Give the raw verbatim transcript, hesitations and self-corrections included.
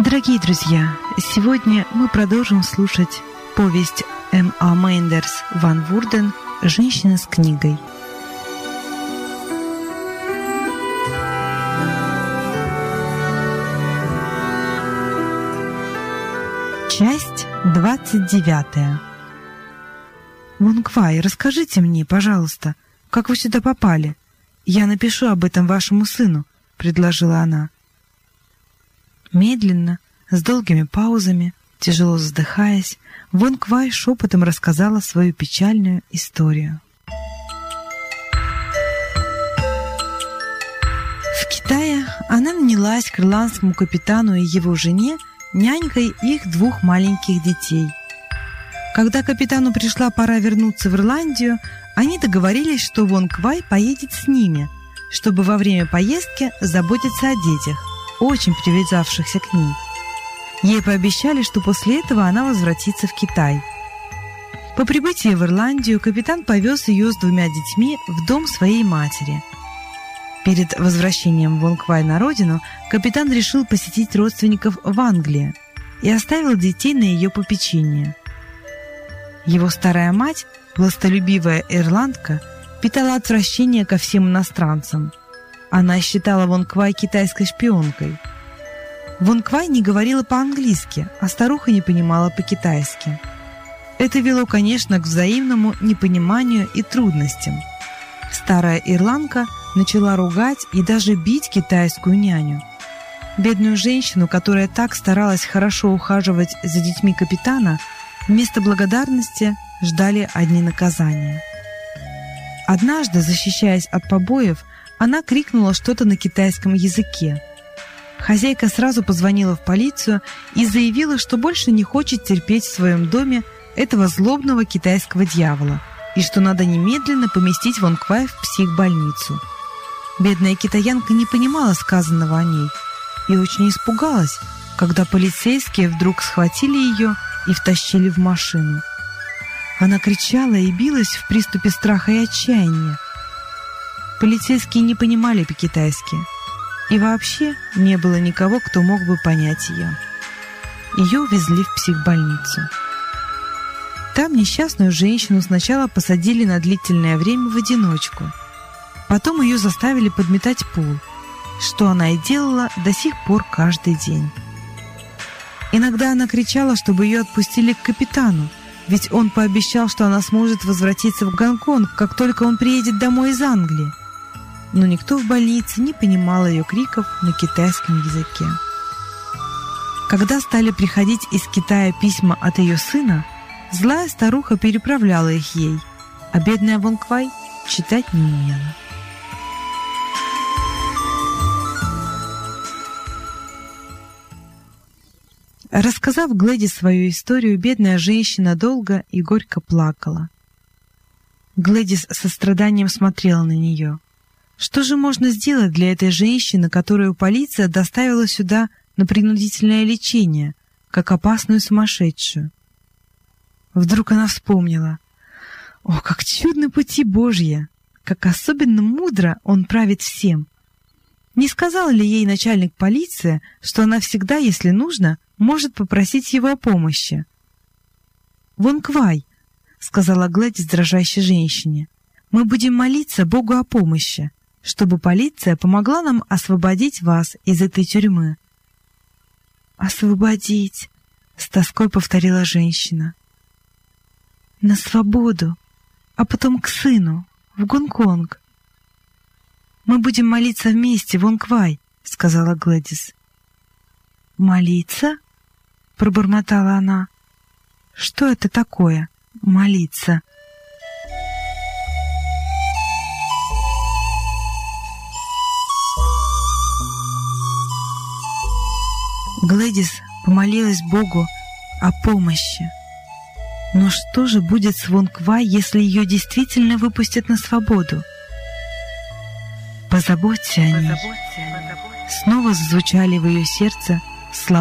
Дорогие друзья, сегодня мы продолжим слушать повесть М А Мейндерс Ван Вурден «Женщина с книгой». Часть двадцать девятая. Вон Квай, расскажите мне, пожалуйста, как вы сюда попали? Я напишу об этом вашему сыну, предложила она. Медленно, с долгими паузами, тяжело вздыхаясь, Вон Квай шепотом рассказала свою печальную историю. В Китае она нанялась к ирландскому капитану и его жене нянькой их двух маленьких детей. Когда капитану пришла пора вернуться в Ирландию, они договорились, что Вон Квай поедет с ними, чтобы во время поездки заботиться о детях, очень привязавшихся к ней. Ей пообещали, что после этого она возвратится в Китай. По прибытии в Ирландию капитан повез ее с двумя детьми в дом своей матери. Перед возвращением Вон Квай на родину капитан решил посетить родственников в Англии и оставил детей на ее попечение. Его старая мать, властолюбивая ирландка, питала отвращение ко всем иностранцам. Она считала Вон Квай китайской шпионкой. Вон Квай не говорила по-английски, а старуха не понимала по-китайски. Это вело, конечно, к взаимному непониманию и трудностям. Старая ирландка начала ругать и даже бить китайскую няню. Бедную женщину, которая так старалась хорошо ухаживать за детьми капитана, вместо благодарности ждали одни наказания. Однажды, защищаясь от побоев, она крикнула что-то на китайском языке. Хозяйка сразу позвонила в полицию и заявила, что больше не хочет терпеть в своем доме этого злобного китайского дьявола и что надо немедленно поместить Вон Квай в психбольницу. Бедная китаянка не понимала сказанного о ней и очень испугалась, когда полицейские вдруг схватили ее и втащили в машину. Она кричала и билась в приступе страха и отчаяния. Полицейские не понимали по-китайски, и вообще не было никого, кто мог бы понять ее. Ее увезли в психбольницу. Там несчастную женщину сначала посадили на длительное время в одиночку. Потом ее заставили подметать пол, что она и делала до сих пор каждый день. Иногда она кричала, чтобы ее отпустили к капитану, ведь он пообещал, что она сможет возвратиться в Гонконг, как только он приедет домой из Англии. Но никто в больнице не понимал ее криков на китайском языке. Когда стали приходить из Китая письма от ее сына, злая старуха переправляла их ей, а бедная Вон Квай читать не умела. Рассказав Глэдис свою историю, бедная женщина долго и горько плакала. Глэдис со страданием смотрела на нее. Что же можно сделать для этой женщины, которую полиция доставила сюда на принудительное лечение, как опасную сумасшедшую? Вдруг она вспомнила: «О, как чудны пути Божьи! Как особенно мудро Он правит всем!» Не сказал ли ей начальник полиции, что она всегда, если нужно, может попросить его о помощи? «Вон Квай», — сказала Глэдис дрожащей женщине, — «мы будем молиться Богу о помощи, чтобы полиция помогла нам освободить вас из этой тюрьмы». «Освободить», — с тоской повторила женщина. «На свободу, а потом к сыну, в Гонконг». «Мы будем молиться вместе, Вон Квай», — сказала Глэдис. «Молиться?» — пробормотала она. «Что это такое — молиться?» Глэдис помолилась Богу о помощи. Но что же будет с Вон Квай, если ее действительно выпустят на свободу? «Позаботься о ней». Снова зазвучали в ее сердце слова